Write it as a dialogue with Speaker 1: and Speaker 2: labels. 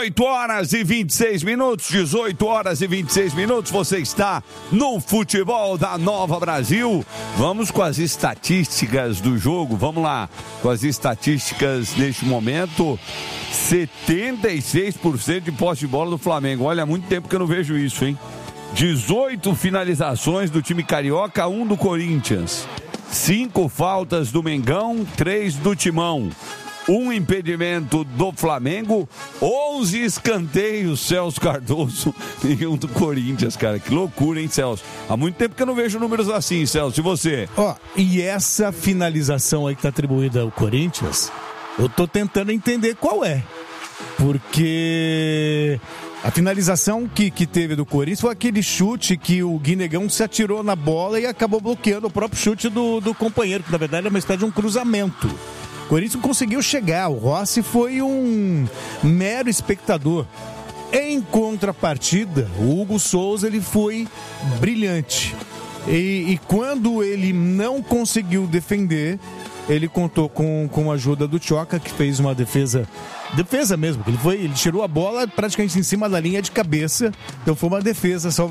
Speaker 1: 18 horas e 26 minutos, 18 horas e 26 minutos, você está no Futebol da Nova Brasil. Vamos com as estatísticas do jogo, vamos lá, com as estatísticas neste momento. 76% de posse de bola do Flamengo, olha, há muito tempo que eu não vejo isso, hein? 18 finalizações do time carioca, 1 do Corinthians. 5 faltas do Mengão, 3 do Timão. 1 impedimento do Flamengo, 11 escanteios, Celso Cardoso, e 1 do Corinthians, cara. Que loucura, hein, Celso? Há muito tempo que eu não vejo números assim, Celso. E você?
Speaker 2: E essa finalização aí que tá atribuída ao Corinthians, eu tô tentando entender qual é. Porque a finalização que teve do Corinthians foi aquele chute que o Guinegão se atirou na bola e acabou bloqueando o próprio chute do companheiro, que na verdade é uma espécie de um cruzamento. O Corinthians não conseguiu chegar, o Rossi foi um mero espectador. Em contrapartida, o Hugo Souza ele foi brilhante. E quando ele não conseguiu defender, ele contou com a ajuda do Tchoca, que fez uma defesa mesmo. Ele tirou a bola praticamente em cima da linha de cabeça, então foi uma defesa